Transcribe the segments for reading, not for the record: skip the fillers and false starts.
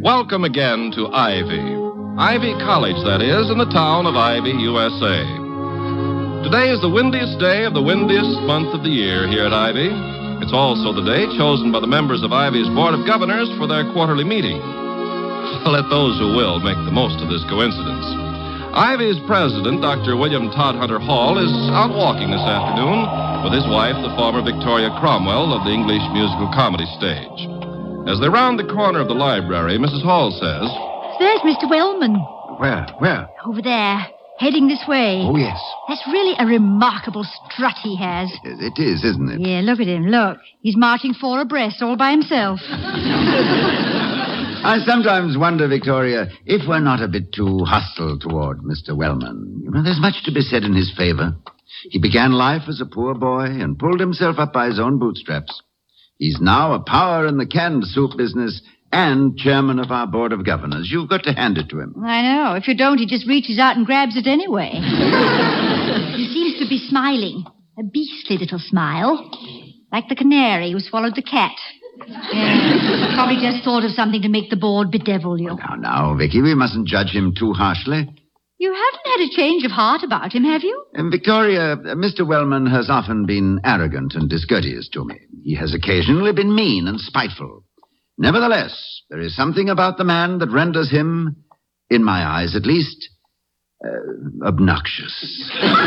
Welcome again to Ivy. Ivy College, that is, in the town of Ivy, USA. Today is the windiest day of the windiest month of the year here at Ivy. It's also the day chosen by the members of Ivy's Board of Governors for their quarterly meeting. Let those who will make the most of this coincidence. Ivy's president, Dr. William Todd Hunter Hall, is out walking this afternoon with his wife, the former Victoria Cromwell of the English musical comedy stage. As they round the corner of the library, Mrs. Hall says, "There's Mr. Wellman." Where? Over there, heading this way. Oh, yes. That's really a remarkable strut he has. It is, isn't it? Yeah, look at him, look. He's marching four abreast all by himself. I sometimes wonder, Victoria, if we're not a bit too hostile toward Mr. Wellman. You know, there's much to be said in his favor. He began life as a poor boy and pulled himself up by his own bootstraps. He's now a power in the canned soup business and chairman of our Board of Governors. You've got to hand it to him. I know. If you don't, he just reaches out and grabs it anyway. He seems to be smiling. A beastly little smile. Like the canary who swallowed the cat. Yeah, probably just thought of something to make the board bedevil you. Now, Vicky, we mustn't judge him too harshly. You haven't had a change of heart about him, have you? Victoria, Mr. Wellman has often been arrogant and discourteous to me. He has occasionally been mean and spiteful. Nevertheless, there is something about the man that renders him, in my eyes at least, obnoxious.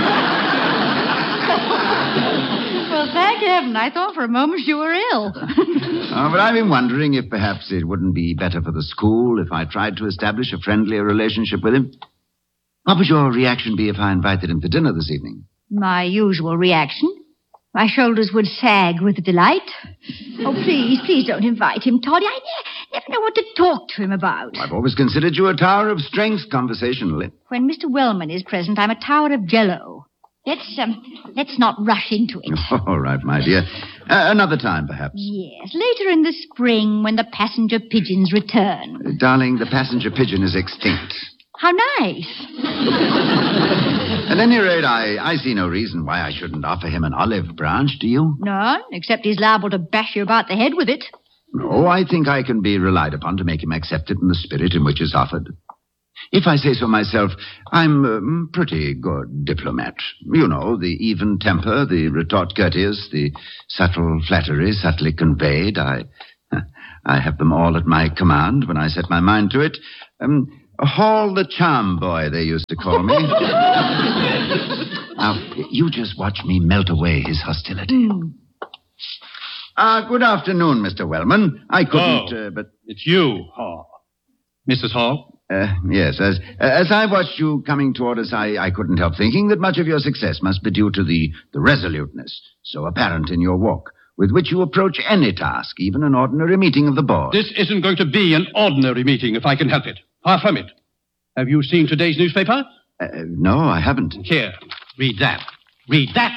Well, thank heaven. I thought for a moment you were ill. But I've been wondering if perhaps it wouldn't be better for the school if I tried to establish a friendlier relationship with him. What would your reaction be if I invited him to dinner this evening? My usual reaction. My shoulders would sag with delight. Oh, please don't invite him, Toddy. I never know what to talk to him about. I've always considered you a tower of strength conversationally. When Mr. Wellman is present, I'm a tower of jello. Let's not rush into it. All right, my dear. Another time, perhaps. Yes, later in the spring when the passenger pigeons return. Darling, the passenger pigeon is extinct. How nice. At any rate, I see no reason why I shouldn't offer him an olive branch, do you? None, except he's liable to bash you about the head with it. No, I think I can be relied upon to make him accept it in the spirit in which it's offered. If I say so myself, I'm a pretty good diplomat. You know, the even temper, the retort courteous, the subtle flattery subtly conveyed. I have them all at my command when I set my mind to it. Hall the charm boy, they used to call me. Now, you just watch me melt away his hostility. Good afternoon, Mr. Wellman. I couldn't, but... It's you, Hall. Mrs. Hall? Yes, as I watched you coming toward us, I couldn't help thinking that much of your success must be due to the resoluteness so apparent in your walk, with which you approach any task, even an ordinary meeting of the board. This isn't going to be an ordinary meeting if I can help it. Far from it. Have you seen today's newspaper? No, I haven't. Here, read that. Read that.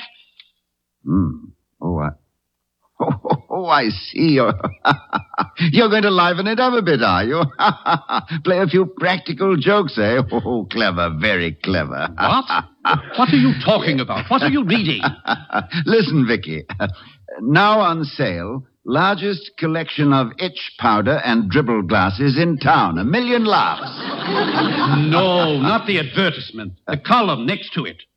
I see. You're going to liven it up a bit, are you? Play a few practical jokes, eh? Oh, clever, very clever. What? What are you talking about? What are you reading? Listen, Vicky. Now on sale, largest collection of itch powder and dribble glasses in town. 1 million laughs. No, not the advertisement. The column next to it.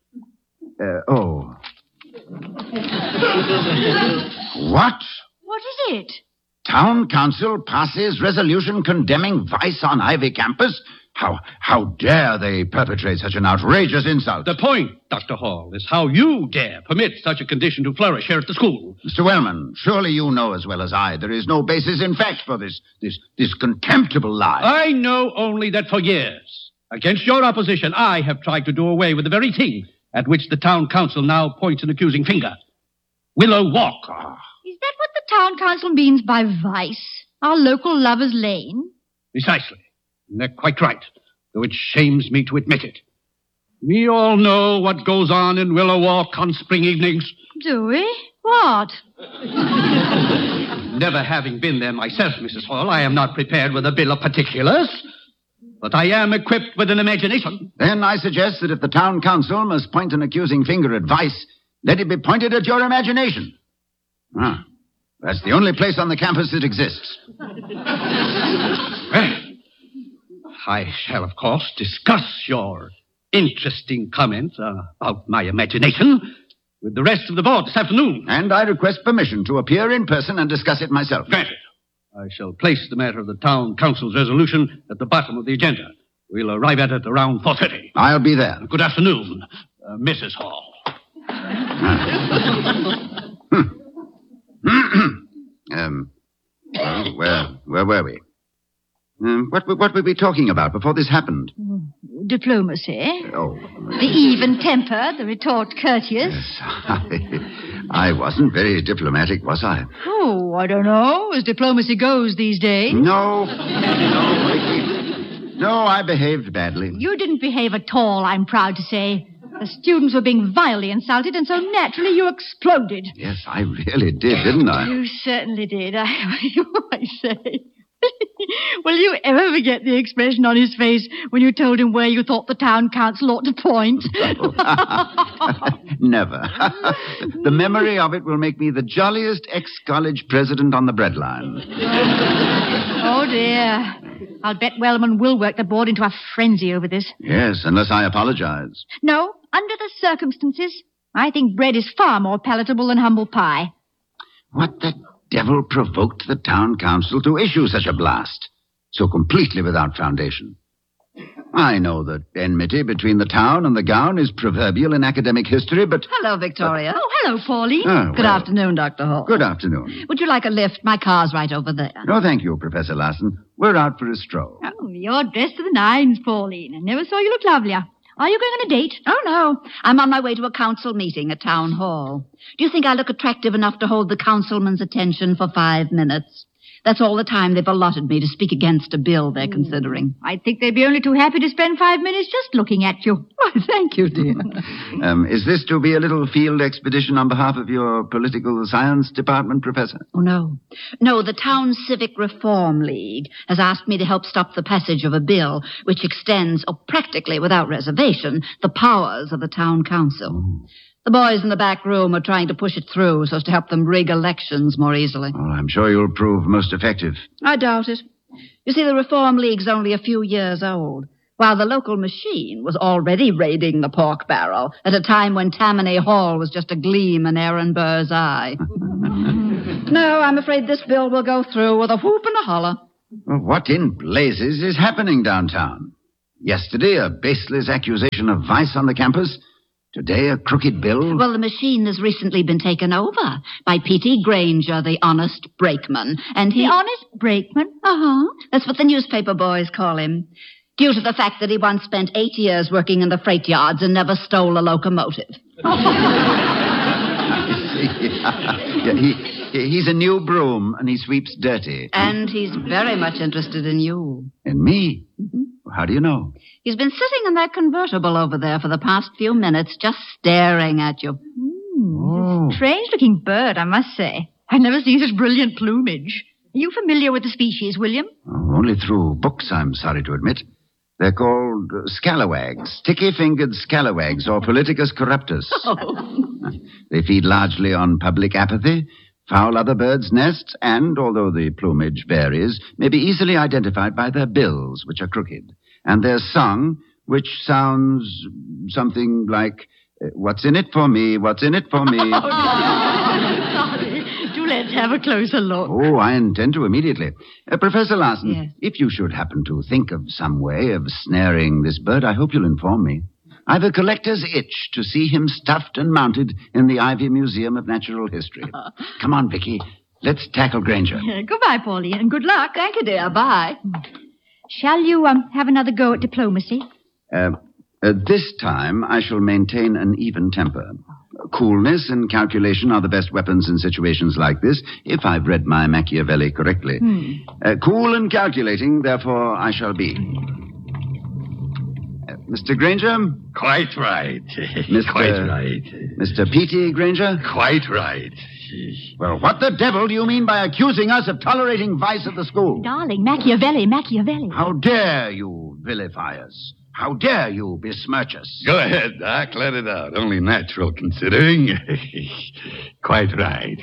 What? What is it? Town council passes resolution condemning vice on Ivy campus? How dare they perpetrate such an outrageous insult? The point, Dr. Hall, is how you dare permit such a condition to flourish here at the school. Mr. Wellman, surely you know as well as I there is no basis in fact for this contemptible lie. I know only that for years, against your opposition, I have tried to do away with the very thing at which the town council now points an accusing finger. Willow Walk. Is that what the town council means by vice? Our local lover's lane? Precisely. And they're quite right, though it shames me to admit it. We all know what goes on in Willow Walk on spring evenings. Do we? What? Never having been there myself, Mrs. Hall, I am not prepared with a bill of particulars. But I am equipped with an imagination. Then I suggest that if the town council must point an accusing finger at vice, let it be pointed at your imagination. That's the only place on the campus that exists. Well, I shall, of course, discuss your interesting comments about my imagination with the rest of the board this afternoon. And I request permission to appear in person and discuss it myself. Granted. I shall place the matter of the town council's resolution at the bottom of the agenda. We'll arrive at it around 4:30. I'll be there. Good afternoon, Mrs. Hall. Well, where were we? What were we talking about before this happened? Diplomacy. Oh. The even temper, the retort courteous. Yes, I wasn't very diplomatic, was I? Oh, I don't know, as diplomacy goes these days. No, Vicky. No, I behaved badly. You didn't behave at all, I'm proud to say. The students were being vilely insulted, and so naturally you exploded. Yes, I really did, didn't I? You certainly did, I say. Will you ever forget the expression on his face when you told him where you thought the town council ought to point? Never. The memory of it will make me the jolliest ex-college president on the breadline. Oh, dear. I'll bet Wellman will work the board into a frenzy over this. Yes, unless I apologize. No, under the circumstances, I think bread is far more palatable than humble pie. What the devil provoked the town council to issue such a blast, so completely without foundation? I know that enmity between the town and the gown is proverbial in academic history, but... Hello, Victoria. Oh, hello, Pauline. Good afternoon, Dr. Hall. Good afternoon. Would you like a lift? My car's right over there. No, thank you, Professor Larson. We're out for a stroll. Oh, you're dressed to the nines, Pauline. I never saw you look lovelier. Are you going on a date? Oh, no. I'm on my way to a council meeting at Town Hall. Do you think I look attractive enough to hold the councilman's attention for 5 minutes? That's all the time they've allotted me to speak against a bill they're considering. I think they'd be only too happy to spend 5 minutes just looking at you. Why, thank you, dear. Is this to be a little field expedition on behalf of your political science department, Professor? Oh, no. No, the Town Civic Reform League has asked me to help stop the passage of a bill which extends, practically without reservation, the powers of the town council. The boys in the back room are trying to push it through so as to help them rig elections more easily. Well, I'm sure you'll prove most effective. I doubt it. You see, the Reform League's only a few years old, while the local machine was already raiding the pork barrel at a time when Tammany Hall was just a gleam in Aaron Burr's eye. No, I'm afraid this bill will go through with a whoop and a holler. Well, what in blazes is happening downtown? Yesterday, a baseless accusation of vice on the campus. Today, a crooked bill. Well, the machine has recently been taken over by P.T. Granger, the honest brakeman. And he... The honest brakeman? Uh-huh. That's what the newspaper boys call him. Due to the fact that he once spent 8 years working in the freight yards and never stole a locomotive. He's a new broom, and he sweeps dirty. And he's very much interested in you. In me? Mm-hmm. How do you know? He's been sitting in that convertible over there for the past few minutes, just staring at you. It's a strange-looking bird, I must say. I've never seen such brilliant plumage. Are you familiar with the species, William? Oh, only through books, I'm sorry to admit. They're called scalawags, sticky-fingered scalawags, or Politicus corruptus. They feed largely on public apathy, foul other birds' nests, and, although the plumage varies, may be easily identified by their bills, which are crooked, and their song, which sounds something like, "What's in it for me? What's in it for me?" Sorry. Do let's have a closer look. Oh, I intend to immediately. Professor Larson, Yes. If you should happen to think of some way of snaring this bird, I hope you'll inform me. I've a collector's itch to see him stuffed and mounted in the Ivy Museum of Natural History. Come on, Vicky. Let's tackle Granger. Goodbye, Pauline, and good luck. Thank you, dear. Bye. Shall you have another go at diplomacy? This time, I shall maintain an even temper. Coolness and calculation are the best weapons in situations like this, if I've read my Machiavelli correctly. Cool and calculating, therefore, I shall be. Mr. Granger? Quite right. Quite right. Mr. P.T. Granger? Quite right. Well, what the devil do you mean by accusing us of tolerating vice at the school? Darling, Machiavelli. How dare you vilify us? How dare you besmirch us? Go ahead, Doc. Let it out. Only natural, considering. Quite right.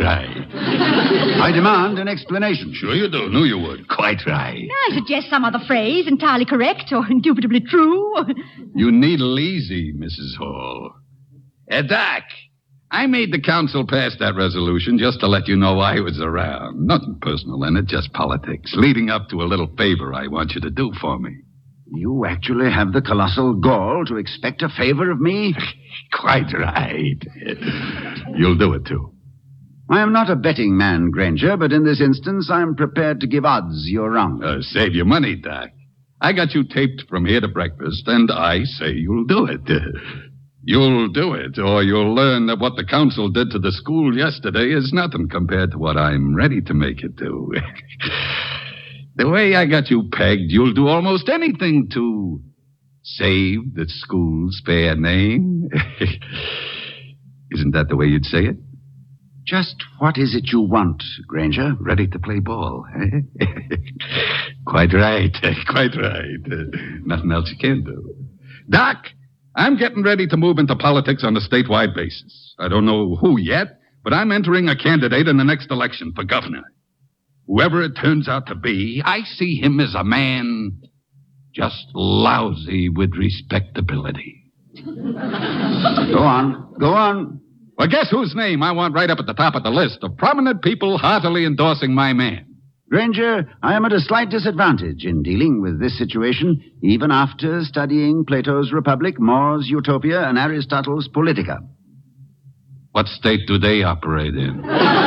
I demand an explanation. Sure you do. Knew you would. Quite right. I suggest some other phrase entirely correct or indubitably true. You needle easy, Mrs. Hall. Doc, I made the council pass that resolution just to let you know I was around. Nothing personal in it, just politics. Leading up to a little favor I want you to do for me. You actually have the colossal gall to expect a favor of me? Quite right. You'll do it, too. I am not a betting man, Granger, but in this instance, I am prepared to give odds you're wrong. Save your money, Doc. I got you taped from here to breakfast, and I say you'll do it. You'll do it, or you'll learn that what the council did to the school yesterday is nothing compared to what I'm ready to make it do. The way I got you pegged, you'll do almost anything to save the school's fair name. Isn't that the way you'd say it? Just what is it you want, Granger? Ready to play ball, eh? Quite right. Nothing else you can do. Doc, I'm getting ready to move into politics on a statewide basis. I don't know who yet, but I'm entering a candidate in the next election for governor. Whoever it turns out to be, I see him as a man just lousy with respectability. Go on. Well, guess whose name I want right up at the top of the list of prominent people heartily endorsing my man? Granger, I am at a slight disadvantage in dealing with this situation, even after studying Plato's Republic, More's Utopia, and Aristotle's Politica. What state do they operate in?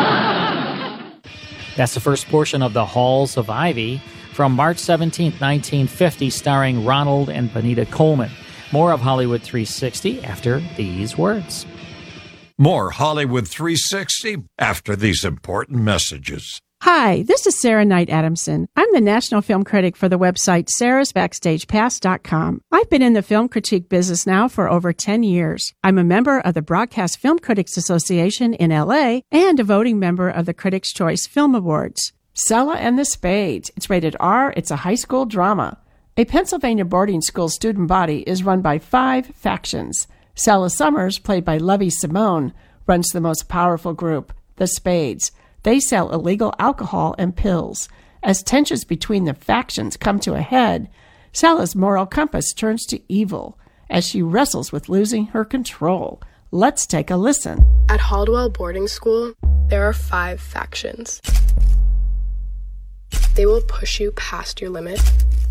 That's the first portion of The Halls of Ivy from March 17, 1950, starring Ronald and Benita Coleman. More of Hollywood 360 after these words. More Hollywood 360 after these important messages. Hi, this is Sarah Knight Adamson. I'm the national film critic for the website sarahsbackstagepass.com. I've been in the film critique business now for over 10 years. I'm a member of the Broadcast Film Critics Association in LA and a voting member of the Critics' Choice Film Awards. Sella and the Spades. It's rated R. It's a high school drama. A Pennsylvania boarding school student body is run by 5 factions. Sella Summers, played by Lovie Simone, runs the most powerful group, the Spades. They sell illegal alcohol and pills. As tensions between the factions come to a head, Sella's moral compass turns to evil as she wrestles with losing her control. Let's take a listen. At Haldwell Boarding School, there are 5 factions. They will push you past your limit,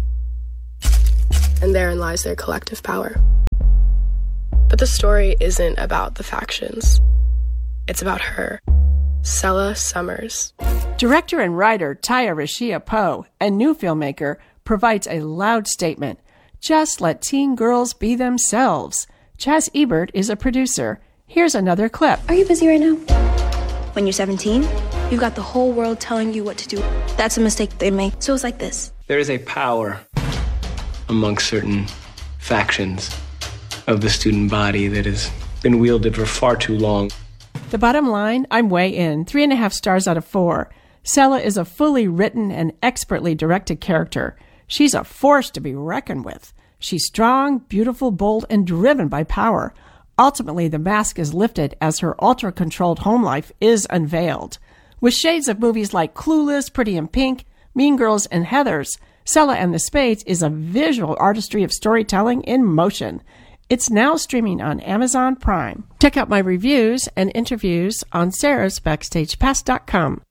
and therein lies their collective power. But the story isn't about the factions. It's about her. Sella Summers. Director and writer Taya Rashia Poe, a new filmmaker, provides a loud statement. Just let teen girls be themselves. Chaz Ebert is a producer. Here's another clip. Are you busy right now? When you're 17, you've got the whole world telling you what to do. That's a mistake they make. So it's like this. There is a power amongst certain factions of the student body that has been wielded for far too long. The bottom line, I'm way in. 3.5 stars out of 4. Sella is a fully written and expertly directed character. She's a force to be reckoned with. She's strong, beautiful, bold, and driven by power. Ultimately, the mask is lifted as her ultra-controlled home life is unveiled. With shades of movies like Clueless, Pretty in Pink, Mean Girls, and Heathers, Sella and the Spades is a visual artistry of storytelling in motion. It's now streaming on Amazon Prime. Check out my reviews and interviews on sarahsbackstagepass.com.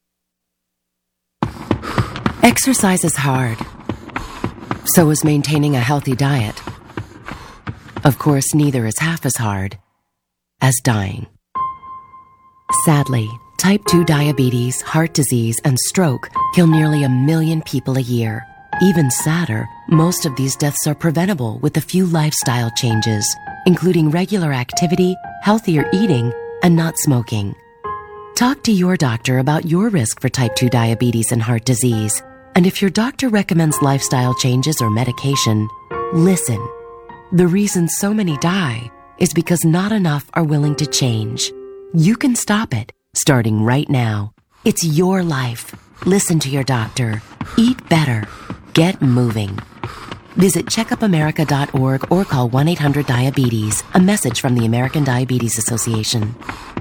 Exercise is hard. So is maintaining a healthy diet. Of course, neither is half as hard as dying. Sadly, type 2 diabetes, heart disease, and stroke kill nearly 1 million people a year. Even sadder, most of these deaths are preventable with a few lifestyle changes, including regular activity, healthier eating, and not smoking. Talk to your doctor about your risk for type 2 diabetes and heart disease. And if your doctor recommends lifestyle changes or medication, listen. The reason so many die is because not enough are willing to change. You can stop it, starting right now. It's your life. Listen to your doctor. Eat better. Get moving. Visit checkupamerica.org or call 1-800-DIABETES. A message from the American Diabetes Association.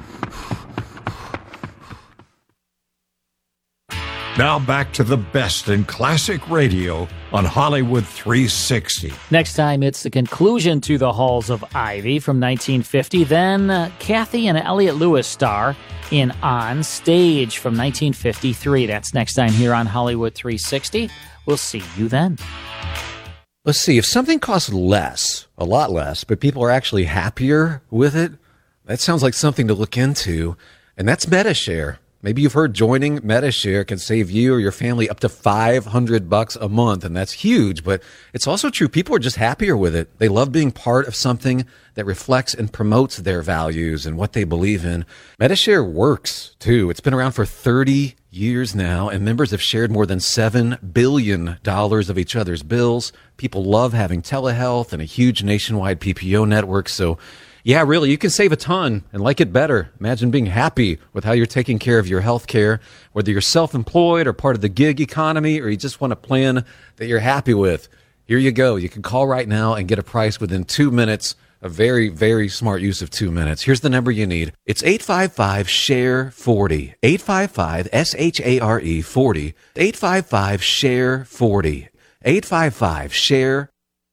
Now back to the best in classic radio on Hollywood 360. Next time, it's the conclusion to The Halls of Ivy from 1950. Then Kathy and Elliot Lewis star in On Stage from 1953. That's next time here on Hollywood 360. We'll see you then. Let's see, if something costs less, a lot less, but people are actually happier with it, that sounds like something to look into, and that's MediShare. Maybe you've heard joining MediShare can save you or your family up to $500 a month, and that's huge, but it's also true. People are just happier with it. They love being part of something that reflects and promotes their values and what they believe in. MediShare works, too. It's been around for 30 years now, and members have shared more than $7 billion of each other's bills. People love having telehealth and a huge nationwide PPO network, so yeah, really, you can save a ton and like it better. Imagine being happy with how you're taking care of your health care, whether you're self-employed or part of the gig economy, or you just want a plan that you're happy with. Here you go. You can call right now and get a price within 2 minutes. A very, very smart use of 2 minutes. Here's the number you need. It's 855-SHARE-40. 855-SHARE-40. 855-SHARE-40. 855-SHARE.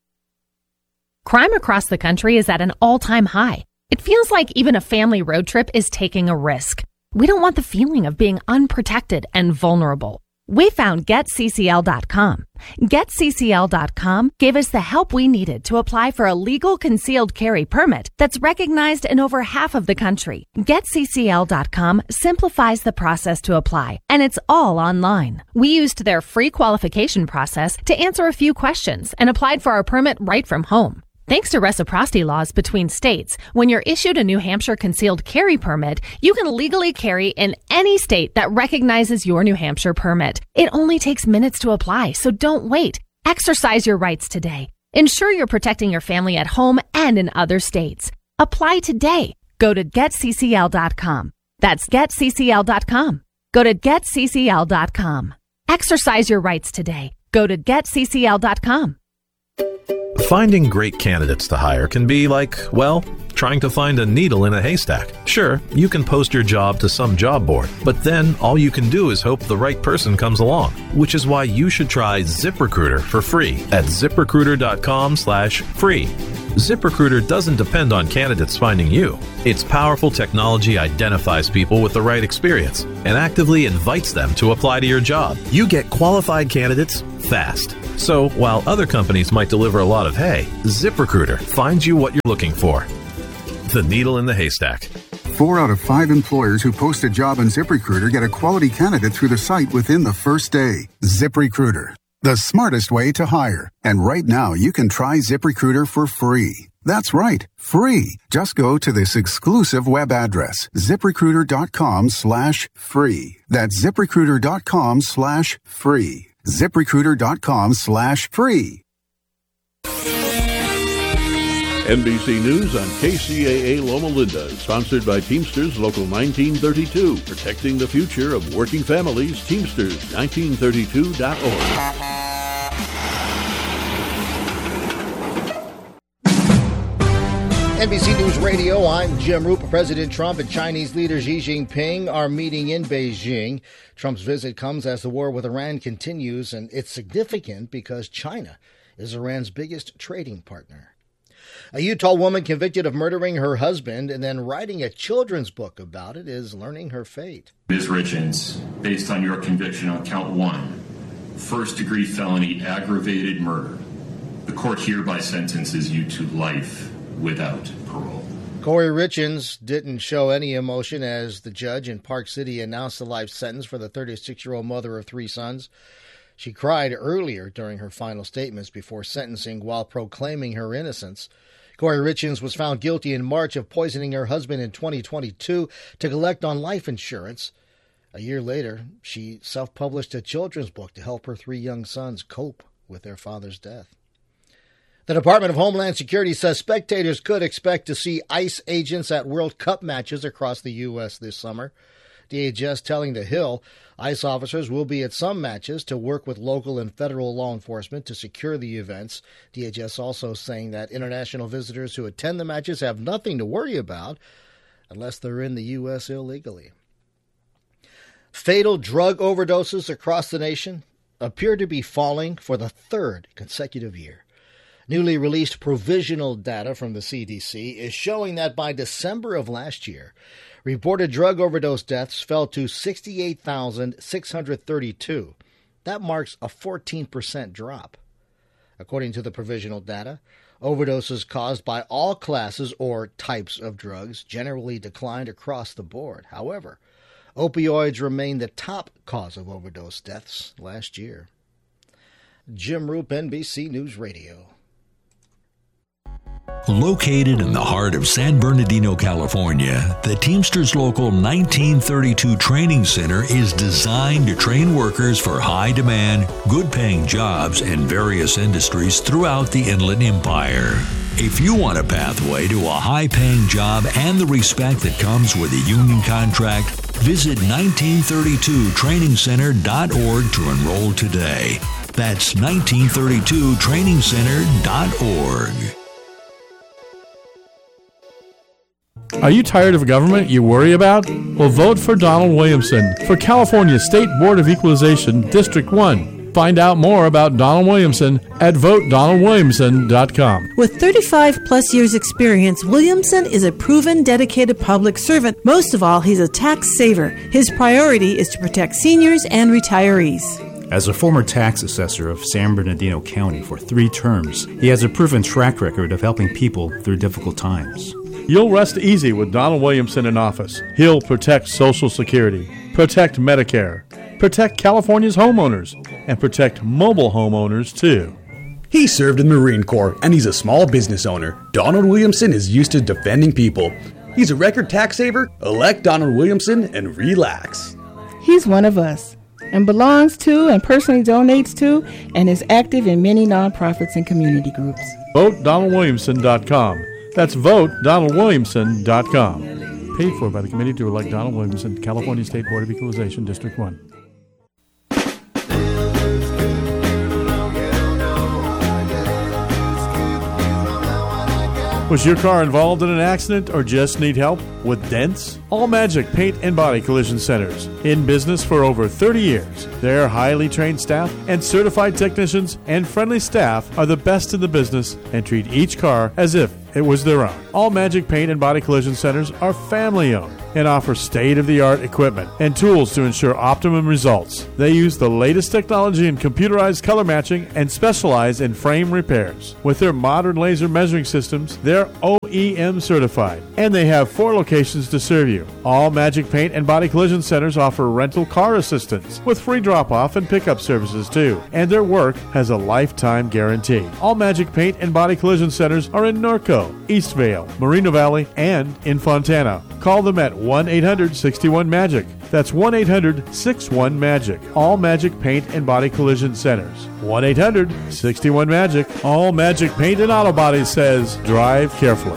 Crime across the country is at an all-time high. It feels like even a family road trip is taking a risk. We don't want the feeling of being unprotected and vulnerable. We found GetCCL.com. GetCCL.com gave us the help we needed to apply for a legal concealed carry permit that's recognized in over half of the country. GetCCL.com simplifies the process to apply, and it's all online. We used their free qualification process to answer a few questions and applied for our permit right from home. Thanks to reciprocity laws between states, when you're issued a New Hampshire concealed carry permit, you can legally carry in any state that recognizes your New Hampshire permit. It only takes minutes to apply, so don't wait. Exercise your rights today. Ensure you're protecting your family at home and in other states. Apply today. Go to GetCCL.com. That's GetCCL.com. Go to GetCCL.com. Exercise your rights today. Go to GetCCL.com. Finding great candidates to hire can be like, well, trying to find a needle in a haystack. Sure, you can post your job to some job board, but then all you can do is hope the right person comes along, which is why you should try ZipRecruiter for free at ZipRecruiter.com/free. ZipRecruiter doesn't depend on candidates finding you. Its powerful technology identifies people with the right experience and actively invites them to apply to your job. You get qualified candidates fast. So while other companies might deliver a lot of hay, ZipRecruiter finds you what you're looking for. The needle in the haystack. 4 out of 5 employers who post a job on ZipRecruiter get a quality candidate through the site within the first day. ZipRecruiter, the smartest way to hire. And right now, you can try ZipRecruiter for free. That's right, free. Just go to this exclusive web address, ZipRecruiter.com/free. That's ZipRecruiter.com/free. ZipRecruiter.com/free. NBC News on KCAA Loma Linda, sponsored by Teamsters Local 1932, protecting the future of working families. Teamsters1932.org. NBC News Radio, I'm Jim Roop. President Trump and Chinese leader Xi Jinping are meeting in Beijing. Trump's visit comes as the war with Iran continues, and it's significant because China is Iran's biggest trading partner. A Utah woman convicted of murdering her husband and then writing a children's book about it is learning her fate. Ms. Richens, based on your conviction on count 1, first-degree felony aggravated murder, the court hereby sentences you to life without parole. Corey Richens didn't show any emotion as the judge in Park City announced the life sentence for the 36-year-old mother of 3 sons. She cried earlier during her final statements before sentencing while proclaiming her innocence. Corey Richens was found guilty in March of poisoning her husband in 2022 to collect on life insurance. A year later, she self-published a children's book to help her 3 young sons cope with their father's death. The Department of Homeland Security says spectators could expect to see ICE agents at World Cup matches across the U.S. this summer. DHS telling The Hill ICE officers will be at some matches to work with local and federal law enforcement to secure the events. DHS also saying that international visitors who attend the matches have nothing to worry about unless they're in the U.S. illegally. Fatal drug overdoses across the nation appear to be falling for the third consecutive year. Newly released provisional data from the CDC is showing that by December of last year, reported drug overdose deaths fell to 68,632. That marks a 14% drop. According to the provisional data, overdoses caused by all classes or types of drugs generally declined across the board. However, opioids remain the top cause of overdose deaths last year. Jim Roop, NBC News Radio. Located in the heart of San Bernardino, California, the Teamsters Local 1932 Training Center is designed to train workers for high-demand, good-paying jobs in various industries throughout the Inland Empire. If you want a pathway to a high-paying job and the respect that comes with a union contract, visit 1932trainingcenter.org to enroll today. That's 1932trainingcenter.org. Are you tired of a government you worry about? Well, vote for Donald Williamson for California State Board of Equalization, District 1. Find out more about Donald Williamson at VoteDonaldWilliamson.com. With 35-plus years' experience, Williamson is a proven, dedicated public servant. Most of all, he's a tax saver. His priority is to protect seniors and retirees. As a former tax assessor of San Bernardino County for 3 terms, he has a proven track record of helping people through difficult times. You'll rest easy with Donald Williamson in office. He'll protect Social Security, protect Medicare, protect California's homeowners, and protect mobile homeowners, too. He served in the Marine Corps, and he's a small business owner. Donald Williamson is used to defending people. He's a record tax saver. Elect Donald Williamson and relax. He's one of us and belongs to and personally donates to and is active in many nonprofits and community groups. VoteDonaldWilliamson.com. That's VoteDonaldWilliamson.com. Paid for by the committee to elect Donald Williamson, California State Board of Equalization, District 1. Was your car involved in an accident or just need help with dents? All Magic Paint and Body Collision Centers. In business for over 30 years. Their highly trained staff and certified technicians and friendly staff are the best in the business and treat each car as if it was their own. All Magic Paint and Body Collision Centers are family-owned and offer state-of-the-art equipment and tools to ensure optimum results. They use the latest technology in computerized color matching and specialize in frame repairs. With their modern laser measuring systems, they're OEM certified, and they have 4 locations to serve you. All Magic Paint and Body Collision Centers offer rental car assistance with free drop-off and pickup services too, and their work has a lifetime guarantee. All Magic Paint and Body Collision Centers are in Norco, Eastvale, Moreno Valley, and in Fontana. Call them at 1-800-61-MAGIC. That's 1-800-61-MAGIC. All Magic Paint and Body Collision Centers. 1-800-61-MAGIC. All Magic Paint and Auto Body says, drive carefully.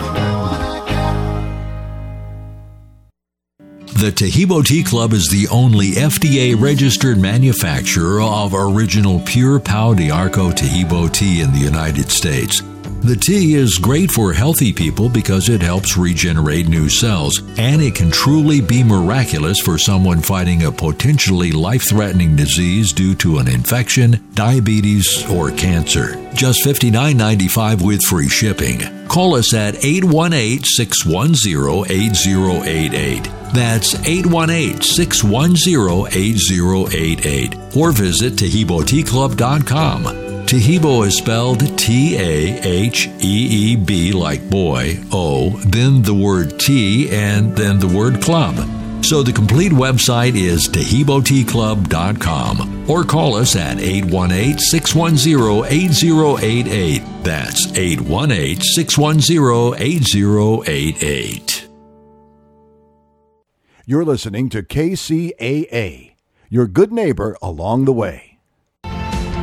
The Tahibo Tea Club is the only FDA-registered manufacturer of original pure Pau d'Arco Tahibo tea in the United States. The tea is great for healthy people because it helps regenerate new cells, and it can truly be miraculous for someone fighting a potentially life-threatening disease due to an infection, diabetes, or cancer. Just $59.95 with free shipping. Call us at 818-610-8088. That's 818-610-8088. Or visit TahiboTeaClub.com. Tahibo is spelled T-A-H-E-E-B like boy, O, then the word tea, and then the word club. So the complete website is TahiboTeaClub.com. Or call us at 818-610-8088. That's 818-610-8088. You're listening to KCAA, your good neighbor along the way.